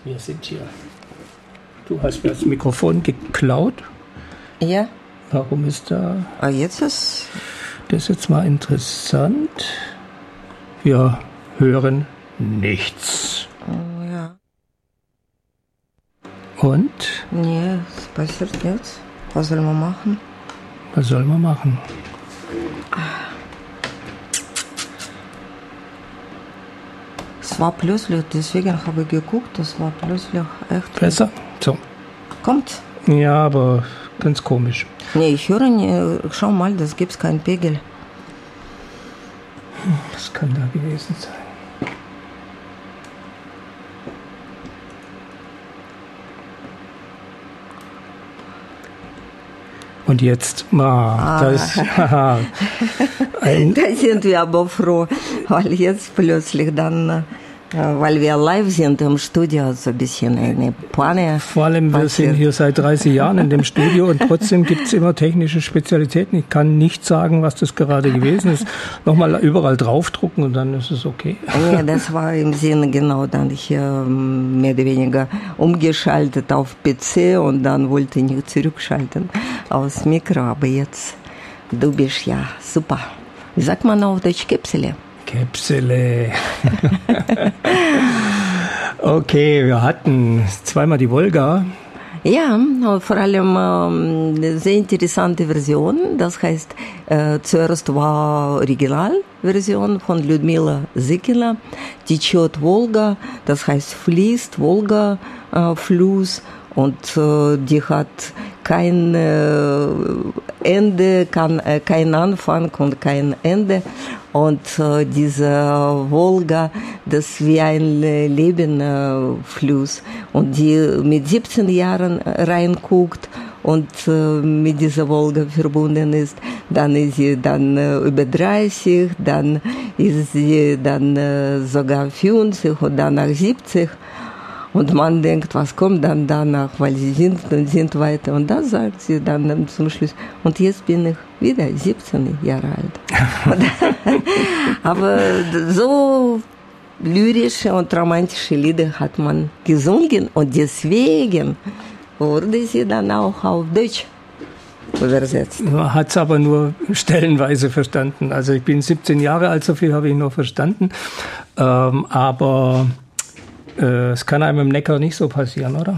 Wir sind hier. Du hast mir das Mikrofon geklaut. Ja. Warum ist da... Jetzt ist... Das ist jetzt mal interessant. Wir hören nichts. Ja. Und? Nee, es passiert nichts. Was soll man machen? Was soll man machen? Es war plötzlich, deswegen habe ich geguckt, das war plötzlich echt... Besser? So. Kommt? Ja, aber ganz komisch. Nee, ich höre nicht. Schau mal, das gibt keinen Pegel. Was kann da gewesen sein? Und jetzt, das, da sind wir aber froh, weil jetzt plötzlich dann, weil wir live sind im Studio, so ein bisschen eine Panne. Vor allem, wir sind hier seit 30 Jahren in dem Studio und trotzdem gibt es immer technische Spezialitäten. Ich kann nicht sagen, was das gerade gewesen ist. Nochmal überall draufdrucken und dann ist es okay. Ja, das war im Sinne genau dann hier mehr oder weniger umgeschaltet auf PC und dann wollte ich nicht zurückschalten aufs Mikro, aber jetzt, du bist ja super. Wie sagt man auf Deutsch, Käpsele? Käpsele. Okay, wir hatten zweimal die Wolga. Ja, vor allem eine sehr interessante Version. Das heißt, zuerst war Originalversion von Lyudmila Zykina, Течет Волга, das heißt fließt, Wolga, Fluss. Und die hat kein Ende, kein Anfang und kein Ende. Und diese Wolga, das ist wie ein Lebenfluss. Und die mit 17 Jahren reinguckt und mit dieser Wolga verbunden ist, dann ist sie dann über 30, dann ist sie dann sogar 50 und danach 70. Und man denkt, was kommt dann danach, weil sie sind weiter. Und da sagt sie dann zum Schluss, und jetzt bin ich wieder 17 Jahre alt. Aber so lyrische und romantische Lieder hat man gesungen und deswegen wurde sie dann auch auf Deutsch übersetzt. Man hat es aber nur stellenweise verstanden. Also ich bin 17 Jahre alt, so viel habe ich noch verstanden. Aber... Es kann einem im Neckar nicht so passieren, oder?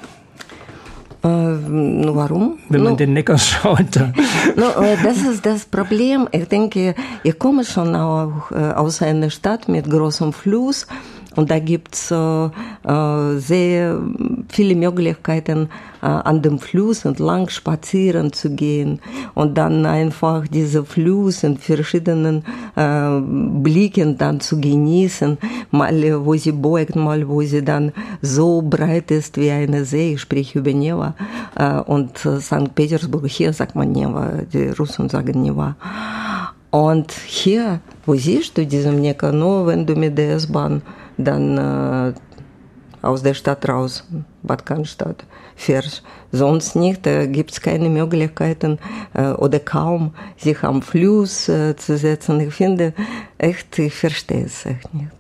Warum? Wenn man den Neckar schaut. Das ist das Problem. Ich denke, ich komme schon auch aus einer Stadt mit großem Fluss und da gibt es sehr viele Möglichkeiten, an dem Fluss entlang spazieren zu gehen und dann einfach diese Fluss in verschiedenen Blicken dann zu genießen, mal wo sie beugt, mal wo sie dann so breit ist wie eine See, ich spreche über Neva und St. Petersburg, hier sagt man Neva, die Russen sagen Neva. Und hier, wo siehst du diesen Neckar, nur wenn du mit der S-Bahn dann aus der Stadt raus, Bad Cannstatt, fährst. Sonst nicht, da gibt es keine Möglichkeiten oder kaum, sich am Fluss zu setzen. Ich finde, echt, ich verstehe es echt nicht.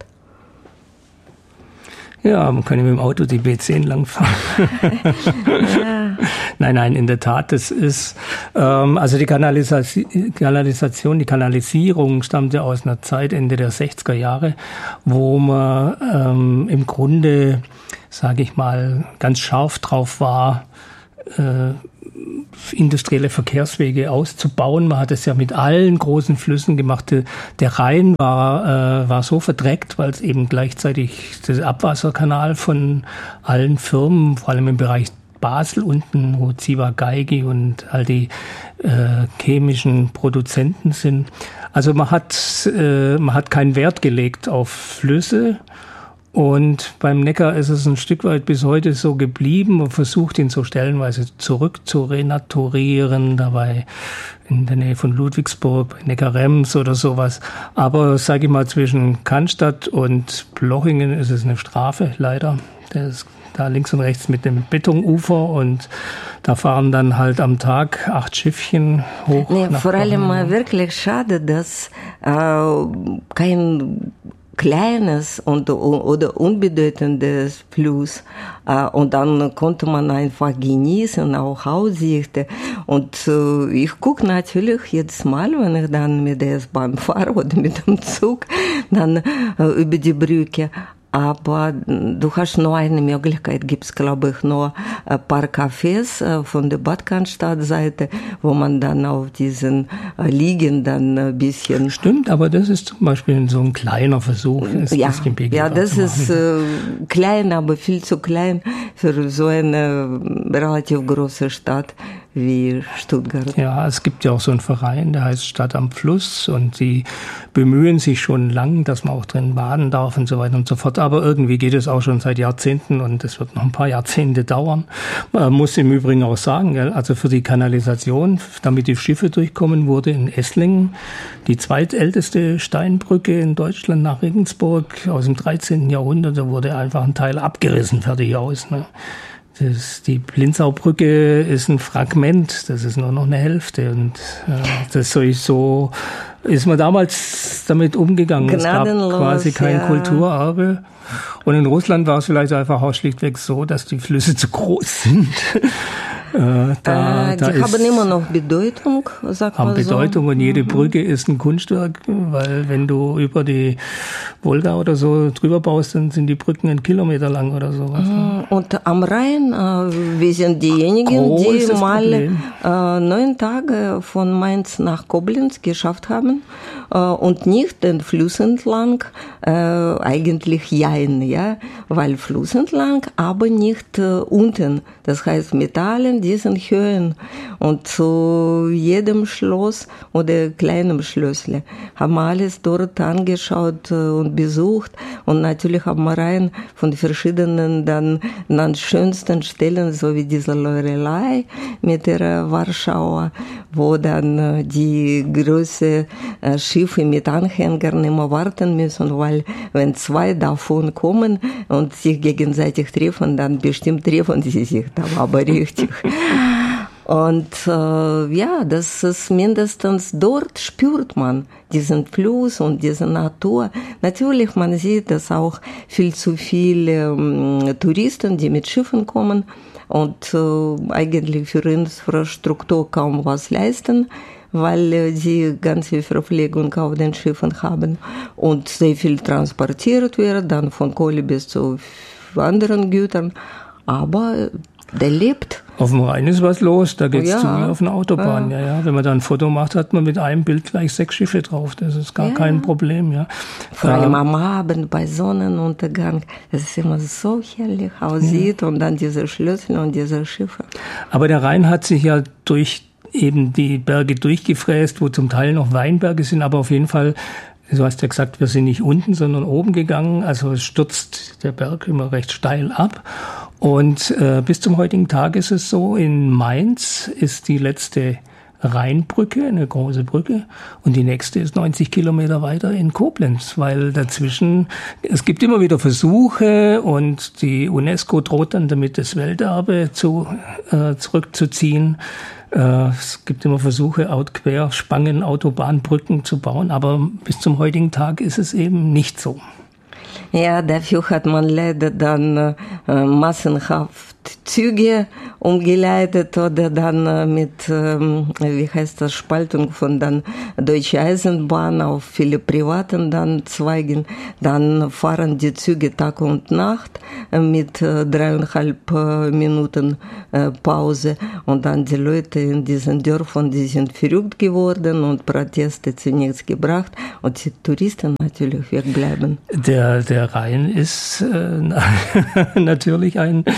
Ja, man kann ja mit dem Auto die B10 langfahren. Ja. Nein, in der Tat, das ist, also die Kanalisation, die Kanalisierung stammt ja aus einer Zeit, Ende der 60er Jahre, wo man im Grunde, sage ich mal, ganz scharf drauf war, industrielle Verkehrswege auszubauen. Man hat es ja mit allen großen Flüssen gemacht. Der Rhein war so verdreckt, weil es eben gleichzeitig der Abwasserkanal von allen Firmen, vor allem im Bereich Basel unten, wo Ciba-Geigy und all die chemischen Produzenten sind. Also man hat keinen Wert gelegt auf Flüsse. Und beim Neckar ist es ein Stück weit bis heute so geblieben. Man versucht ihn so stellenweise zurück zu renaturieren, dabei in der Nähe von Ludwigsburg, bei Neckarrems oder sowas. Aber sage ich mal, zwischen Cannstatt und Plochingen ist es eine Strafe, leider. Der ist da links und rechts mit dem Betonufer und da fahren dann halt am Tag 8 Schiffchen hoch. Nee, vor allem wirklich schade, dass kleines oder unbedeutendes Fluss. Und dann konnte man einfach genießen, auch Aussichten. Und ich gucke natürlich jedes Mal, wenn ich dann mit der S-Bahn fahre oder mit dem Zug, dann über die Brücke. Aber du hast nur eine Möglichkeit, gibt's glaube ich nur ein paar Cafés von der Bad Cannstatt-Seite, wo man dann auf diesen Liegen dann ein bisschen... Stimmt, aber das ist zum Beispiel so ein kleiner Versuch. Ja, das ist klein, aber viel zu klein für so eine relativ große Stadt wie Stuttgart. Ja, es gibt ja auch so einen Verein, der heißt Stadt am Fluss und die bemühen sich schon lang, dass man auch drin baden darf und so weiter und so fort. Aber irgendwie geht es auch schon seit Jahrzehnten und es wird noch ein paar Jahrzehnte dauern. Man muss im Übrigen auch sagen, also für die Kanalisation, damit die Schiffe durchkommen, wurde in Esslingen die zweitälteste Steinbrücke in Deutschland nach Regensburg aus dem 13. Jahrhundert. Da wurde einfach ein Teil abgerissen, fertig aus, ne? Die Blinzaubrücke ist ein Fragment, das ist nur noch eine Hälfte und das so ist man damals damit umgegangen. Es gab quasi kein Kulturerbe und in Russland war es vielleicht einfach auch schlichtweg so, dass die Flüsse zu groß sind. Die haben immer noch Bedeutung, sagt man so. Haben Bedeutung und jede Brücke ist ein Kunstwerk, weil wenn du über die Wolga oder so drüber baust, dann sind die Brücken 1 Kilometer lang oder sowas. Und am Rhein, wir sind diejenigen, die mal 9 Tage von Mainz nach Koblenz geschafft haben und nicht den Fluss entlang, eigentlich jein, ja, weil Fluss entlang, aber nicht unten. Das heißt, mit allen diesen Höhen und zu jedem Schloss oder kleinem Schlössle haben wir alles dort angeschaut und besucht und natürlich haben wir rein von verschiedenen dann an schönsten Stellen, so wie diese Lorelei mit der Warschauer, wo dann die großen Schiffe mit Anhängern immer warten müssen, weil wenn 2 davon kommen und sich gegenseitig treffen, dann bestimmt treffen sie sich da aber richtig. Und das ist mindestens dort spürt man diesen Fluss und diese Natur. Natürlich, man sieht, dass auch viel zu viele Touristen, die mit Schiffen kommen und eigentlich für Infrastruktur kaum was leisten, weil sie ganz viel Verpflegung auf den Schiffen haben und sehr viel transportiert wird, dann von Kohle bis zu anderen Gütern. Aber der lebt. Auf dem Rhein ist was los, da geht's zu wie auf einer Autobahn. Ja. Wenn man da ein Foto macht, hat man mit einem Bild gleich 6 Schiffe drauf. Das ist gar kein Problem. Ja. Vor allem am Abend bei Sonnenuntergang, dass es immer so herrlich aussieht und dann diese Schlössel und diese Schiffe. Aber der Rhein hat sich ja durch eben die Berge durchgefräst, wo zum Teil noch Weinberge sind, aber auf jeden Fall, du hast ja gesagt, wir sind nicht unten, sondern oben gegangen, also es stürzt der Berg immer recht steil ab. Und bis zum heutigen Tag ist es so, in Mainz ist die letzte Rheinbrücke, eine große Brücke, und die nächste ist 90 Kilometer weiter in Koblenz, weil dazwischen, es gibt immer wieder Versuche und die UNESCO droht dann damit, das Welterbe zurückzuziehen. Es gibt immer Versuche, Querspangen, Autobahnbrücken zu bauen, aber bis zum heutigen Tag ist es eben nicht so. Ja, dafür hat man leider dann massenhaft Züge umgeleitet oder dann mit, Spaltung von dann Deutsche Eisenbahn auf viele privaten dann Zweigen. Dann fahren die Züge Tag und Nacht mit 3,5 Minuten Pause und dann die Leute in diesen Dörfern, die sind verrückt geworden und Proteste zu nichts gebracht und die Touristen natürlich wegbleiben. Der Rhein ist natürlich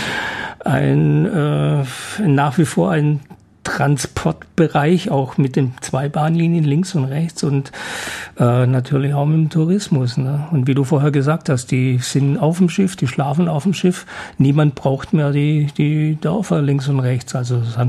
nach wie vor ein Transportbereich, auch mit den 2 Bahnlinien links und rechts und natürlich auch mit dem Tourismus. Ne? Und wie du vorher gesagt hast, die sind auf dem Schiff, die schlafen auf dem Schiff. Niemand braucht mehr die Dörfer links und rechts, also St.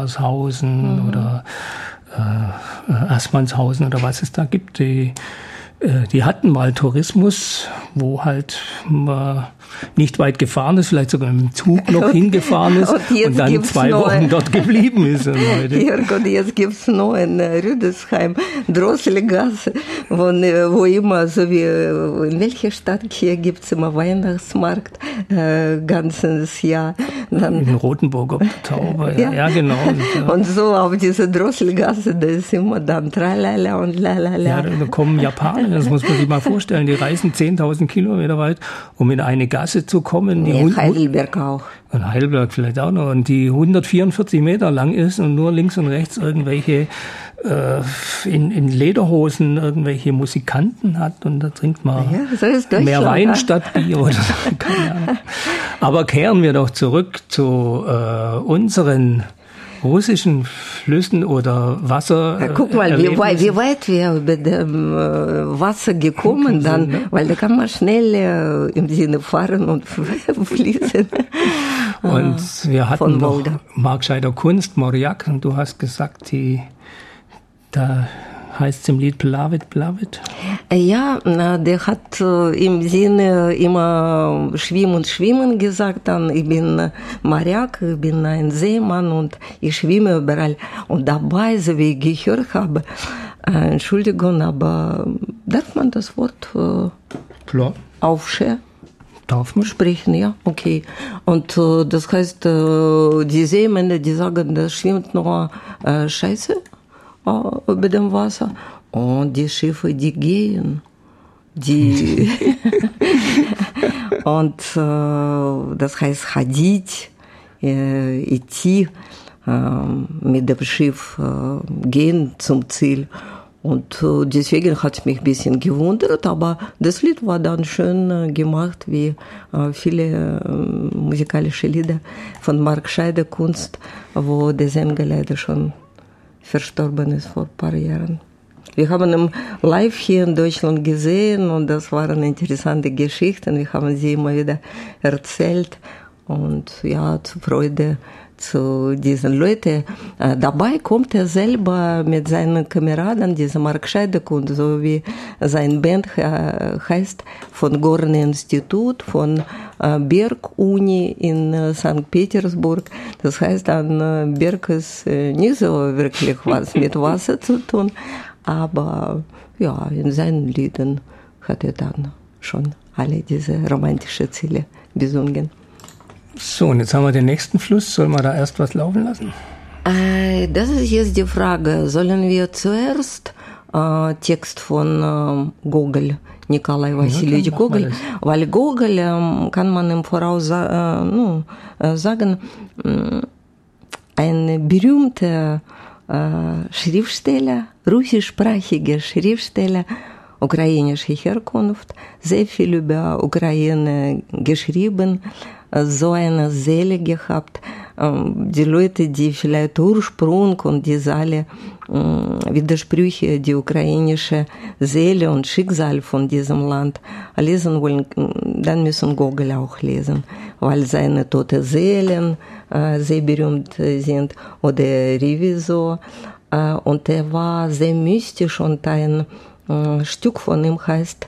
Gorshausen oder Assmannshausen oder was es da gibt. Die hatten mal Tourismus, wo halt man nicht weit gefahren ist, vielleicht sogar mit dem Zug noch hingefahren ist und dann 2 Wochen dort geblieben ist. Und jetzt gibt es noch in Rüdesheim, Drosselgasse, wo immer, so wie in welcher Stadt hier gibt es immer Weihnachtsmarkt, ganzes Jahr. Dann, in Rothenburg auf der Taube, ja genau. Und so auf diese Drosselgasse, da ist immer dann tralala und lalala. Ja, da kommen Japaner, das muss man sich mal vorstellen, die reisen 10.000 Kilometer weit, um in eine Gasse zu kommen. Heidelberg auch. Und Heidelberg vielleicht auch noch. Und die 144 Meter lang ist und nur links und rechts irgendwelche in Lederhosen irgendwelche Musikanten hat. Und da trinkt man mehr Wein statt Bier. Oder keine Ahnung. Aber kehren wir doch zurück zu unseren russischen Flüssen oder Wasser. Ja, guck mal, wie weit wir über dem Wasser gekommen dann, ne? Weil da kann man schnell im Sinne fahren und fließen. Und wir hatten noch Markscheider Kunst, Morjak, und du hast gesagt, da heißt es im Lied Plavit, Plavit? Ja, der hat im Sinne immer Schwimmen gesagt, dann ich bin Mariak, ich bin ein Seemann und ich schwimme überall. Und dabei, so wie ich gehört habe, Entschuldigung, aber darf man das Wort Aufschär? Darf man sprechen, ja, okay. Und das heißt, die Seemänner, die sagen, das schwimmt nur Scheiße über dem Wasser. Und die Schiffe, die gehen, und das heißt Hadid, идти, mit dem Schiff gehen zum Ziel. Und deswegen hat es mich ein bisschen gewundert, aber das Lied war dann schön gemacht, wie viele musikalische Lieder von Markscheider Kunst, wo der Sänger leider schon verstorben ist vor ein paar Jahren. Wir haben ihn live hier in Deutschland gesehen und das waren interessante Geschichten. Wir haben sie immer wieder erzählt und ja, zur Freude zu diesen Leuten. Dabei kommt er selber mit seinen Kameraden, dieser Markscheider Kunst, so wie sein Band heißt, von Gorny Institut, von Berg-Uni in St. Petersburg. Das heißt, an Berg ist nicht so wirklich was mit Wasser zu tun, aber ja, in seinen Liedern hat er dann schon alle diese romantischen Ziele besungen. So, und jetzt haben wir den nächsten Fluss. Sollen wir da erst was laufen lassen? Das ist jetzt die Frage. Sollen wir zuerst Text von Gogol, Nikolai Wassiljewitsch Gogol, weil Gogol kann man im Voraus sagen, ein berühmter Schriftsteller, russischsprachiger Schriftsteller, ukrainische Herkunft, sehr viel über Ukraine geschrieben, so eine Seele gehabt. Die Leute, die vielleicht Ursprung und diese alle Widersprüche, die ukrainische Seele und Schicksal von diesem Land lesen wollen, dann müssen Gogol auch lesen, weil seine tote Seelen sehr berühmt sind, oder Revisor. Und er war sehr mystisch und ein Stück von ihm heißt,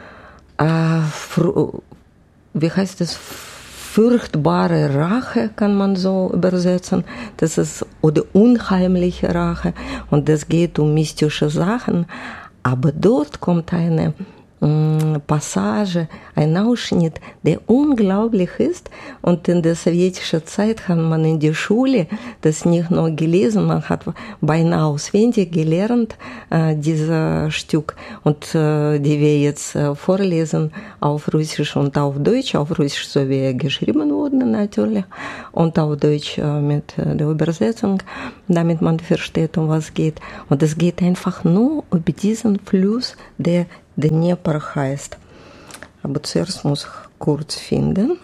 wie heißt es, furchtbare Rache, kann man so übersetzen. Das ist, oder unheimliche Rache. Und es geht um mystische Sachen. Aber dort kommt eine Passage, ein Ausschnitt, der unglaublich ist. Und in der sowjetischen Zeit hat man in der Schule das nicht nur gelesen, man hat beinahe auswendig gelernt, dieses Stück. Und die wir jetzt vorlesen auf Russisch und auf Deutsch. Auf Russisch, so wie er geschrieben wurde natürlich, und auf Deutsch mit der Übersetzung, damit man versteht, um was es geht. Und es geht einfach nur über diesen Fluss, der Dnieper heißt. Aber zuerst muss ich kurz finden.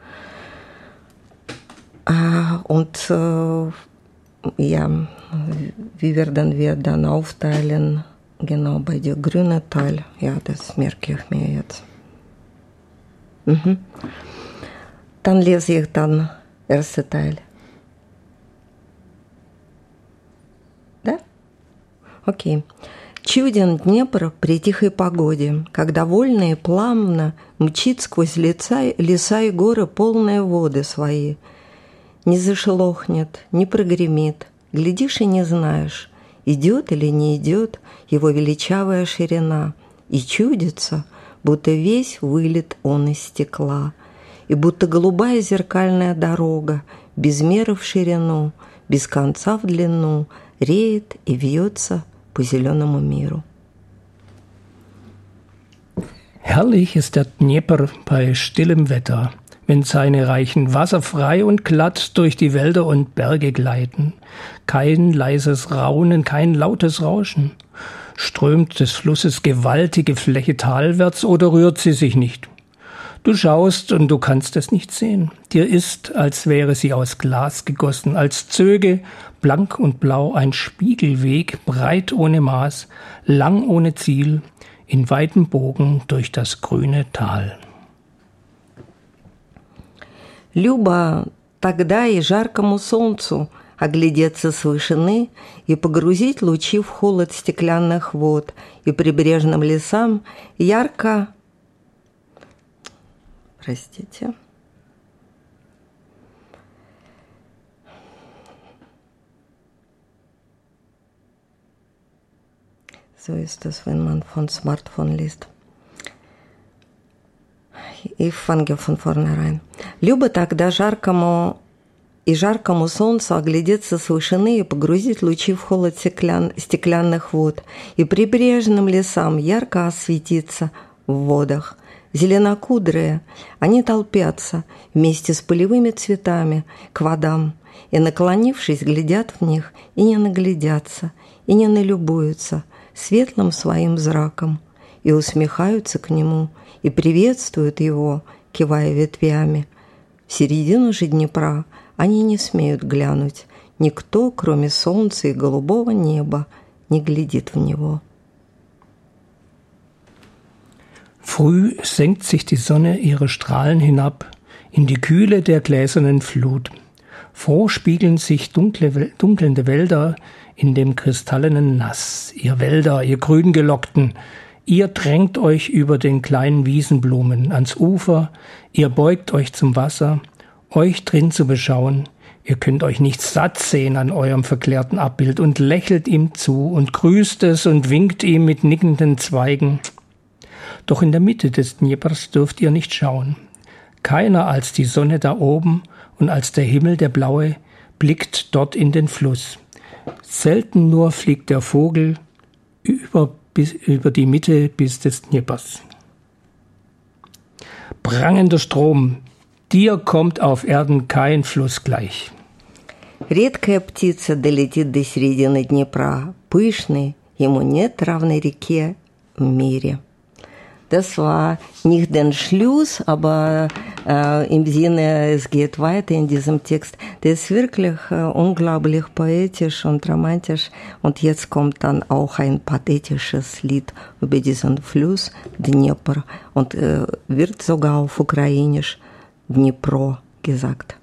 Und ja, wie werden wir dann aufteilen? Genau, bei der grünen Teil. Ja, das merke ich mir jetzt. Dann lese ich dann ersten Teil. Da? Okay. Чуден Днепр при тихой погоде, когда вольно и плавно мчит сквозь леса и горы полные воды свои. Не зашелохнет, не прогремит, глядишь и не знаешь, идет или не идет его величавая ширина, и чудится, будто весь вылет он из стекла, и будто голубая зеркальная дорога, без меры в ширину, без конца в длину, реет и вьется по зеленому миру. Herrlich ist der Dnepr bei stillem Wetter, wenn seine reichen Wasser frei und glatt durch die Wälder und Berge gleiten. Kein leises Raunen, kein lautes Rauschen. Strömt des Flusses gewaltige Fläche talwärts oder rührt sie sich nicht? Du schaust und du kannst es nicht sehen. Dir ist, als wäre sie aus Glas gegossen, als zöge, blank und blau, ein Spiegelweg, breit ohne Maß, lang ohne Ziel, in weitem Bogen durch das grüne Tal. Любо тогда и жаркому солнцу оглядеться с вышины и погрузить лучи в холод стеклянных вод, и прибрежным лесам ярко... Простите. So ist das, wenn man von Smartphone liest. Ich fange von vornherein. Любо тогда жаркому солнцу оглядеться с вышины и погрузить лучи в холод стеклянных вод, и прибрежным лесам ярко осветиться в водах. Зеленокудрые, они толпятся вместе с полевыми цветами к водам, и, наклонившись, глядят в них и не наглядятся, и не налюбуются светлым своим зраком, и усмехаются к нему, и приветствуют его, кивая ветвями. В середину же Днепра они не смеют глянуть, никто, kроме солнца и голубого неба, не глядит в него. Früh senkt sich die Sonne ihre Strahlen hinab in die Kühle der gläsernen Flut. Froh spiegeln sich dunkelnde Wälder in dem kristallenen Nass. Ihr Wälder, ihr Grüngelockten, ihr drängt euch über den kleinen Wiesenblumen ans Ufer, ihr beugt euch zum Wasser, euch drin zu beschauen. Ihr könnt euch nicht satt sehen an eurem verklärten Abbild und lächelt ihm zu und grüßt es und winkt ihm mit nickenden Zweigen. Doch in der Mitte des Dneprs dürft ihr nicht schauen. Keiner als die Sonne da oben und als der Himmel der blaue blickt dort in den Fluss. Selten nur fliegt der Vogel über die Mitte bis des Dneprs. Prangender Strom, dir kommt auf Erden kein Fluss gleich. Редкая птица долетит до середины Днепра, пышный, ему нет равной реке в мире. Das war nicht den Schluss, aber im Sinne, es geht weiter in diesem Text. Der ist wirklich unglaublich poetisch und romantisch. Und jetzt kommt dann auch ein pathetisches Lied über diesen Fluss Dnepr und wird sogar auf Ukrainisch Dnipro gesagt.